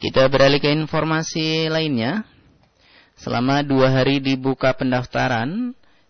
Kita beralih ke informasi lainnya. Selama 2 hari dibuka pendaftaran,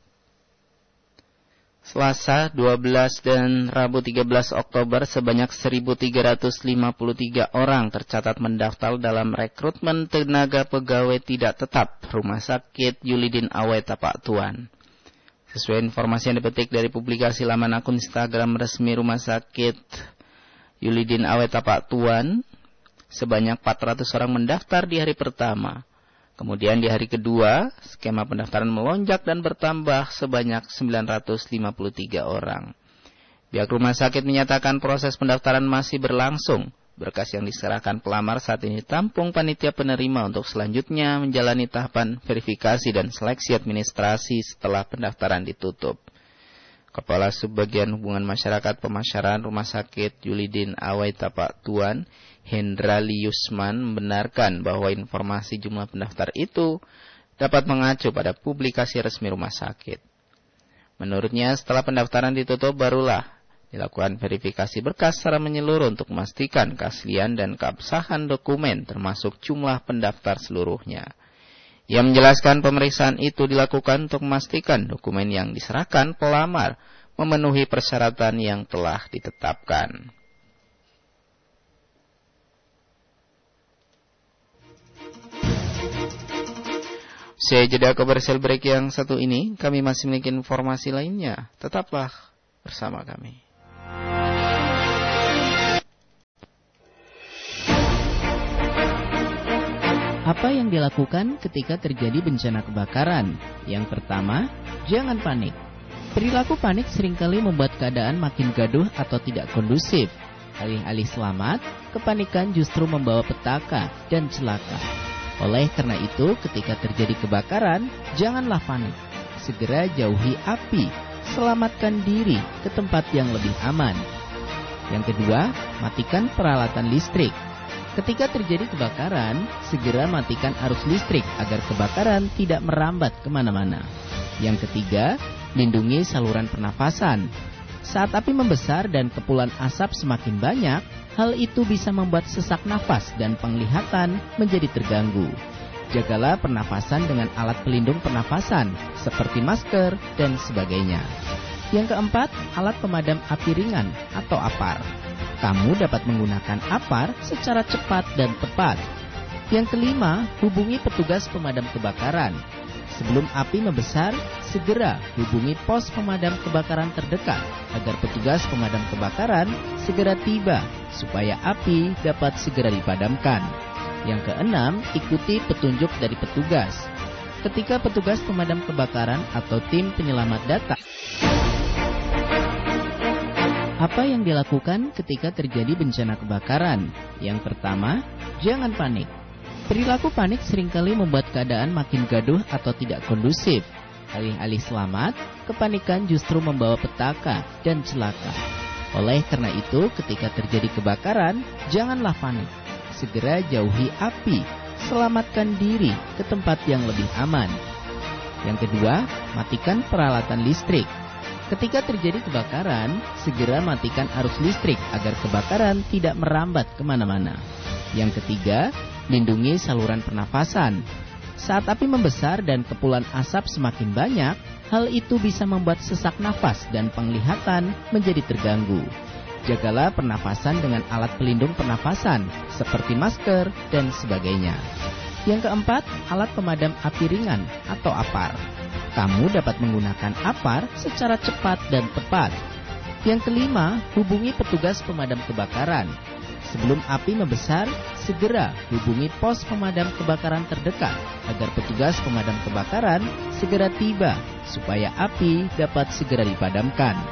Selasa 12 dan Rabu 13 Oktober sebanyak 1.353 orang tercatat mendaftar dalam rekrutmen tenaga pegawai tidak tetap Rumah Sakit Yulidin Awe Tapak Tuan. Sesuai informasi yang dipetik dari publikasi laman akun Instagram resmi Rumah Sakit Yulidin Awe Tapak Tuan, sebanyak 400 orang mendaftar di hari pertama. Kemudian di hari kedua, skema pendaftaran melonjak dan bertambah sebanyak 953 orang. Pihak rumah sakit menyatakan proses pendaftaran masih berlangsung. Berkas yang diserahkan pelamar saat ini ditampung panitia penerima untuk selanjutnya menjalani tahapan verifikasi dan seleksi administrasi setelah pendaftaran ditutup. Kepala Subbagian Hubungan Masyarakat Pemasaran Rumah Sakit Yulidin Awe Tapak Tuan, Hendrali Yusman, membenarkan bahwa informasi jumlah pendaftar itu dapat mengacu pada publikasi resmi rumah sakit. Menurutnya, setelah pendaftaran ditutup barulah dilakukan verifikasi berkas secara menyeluruh untuk memastikan keaslian dan keabsahan dokumen termasuk jumlah pendaftar seluruhnya. Ia menjelaskan pemeriksaan itu dilakukan untuk memastikan dokumen yang diserahkan pelamar memenuhi persyaratan yang telah ditetapkan. Saya jeda komersial break yang satu ini, kami masih memiliki informasi lainnya. Tetaplah bersama kami. Apa yang dilakukan ketika terjadi bencana kebakaran? Yang pertama, jangan panik. Perilaku panik seringkali membuat keadaan makin gaduh atau tidak kondusif. Alih-alih selamat, kepanikan justru membawa petaka dan celaka. Oleh karena itu, ketika terjadi kebakaran, janganlah panik. Segera jauhi api, selamatkan diri ke tempat yang lebih aman. Yang kedua, matikan peralatan listrik. Ketika terjadi kebakaran, segera matikan arus listrik agar kebakaran tidak merambat kemana-mana. Yang ketiga, lindungi saluran pernafasan. Saat api membesar dan kepulan asap semakin banyak, hal itu bisa membuat sesak nafas dan penglihatan menjadi terganggu. Jagalah pernafasan dengan alat pelindung pernafasan, seperti masker dan sebagainya. Yang keempat, alat pemadam api ringan atau APAR. Kamu dapat menggunakan APAR secara cepat dan tepat. Yang kelima, hubungi petugas pemadam kebakaran. Sebelum api membesar, segera hubungi pos pemadam kebakaran terdekat agar petugas pemadam kebakaran segera tiba supaya api dapat segera dipadamkan. Yang keenam, ikuti petunjuk dari petugas. Ketika petugas pemadam kebakaran atau tim penyelamat datang, apa yang dilakukan ketika terjadi bencana kebakaran? Yang pertama, jangan panik. Perilaku panik seringkali membuat keadaan makin gaduh atau tidak kondusif. Alih-alih selamat, kepanikan justru membawa petaka dan celaka. Oleh karena itu, ketika terjadi kebakaran, janganlah panik. Segera jauhi api, selamatkan diri ke tempat yang lebih aman. Yang kedua, matikan peralatan listrik. Ketika terjadi kebakaran, segera matikan arus listrik agar kebakaran tidak merambat kemana-mana. Yang ketiga, lindungi saluran pernafasan. Saat api membesar dan kepulan asap semakin banyak, hal itu bisa membuat sesak nafas dan penglihatan menjadi terganggu. Jagalah pernafasan dengan alat pelindung pernafasan, seperti masker dan sebagainya. Yang keempat, alat pemadam api ringan atau APAR. Kamu dapat menggunakan APAR secara cepat dan tepat. Yang kelima, hubungi petugas pemadam kebakaran. Sebelum api membesar, segera hubungi pos pemadam kebakaran terdekat agar petugas pemadam kebakaran segera tiba supaya api dapat segera dipadamkan.